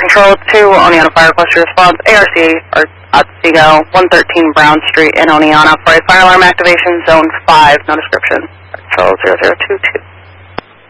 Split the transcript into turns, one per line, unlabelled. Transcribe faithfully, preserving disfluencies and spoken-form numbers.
Control two, Oneonta Fire Cluster response, A R C, or Otsego, one thirteen Brown Street in Oneonta for a fire alarm activation, zone five, no description. So zero zero two two.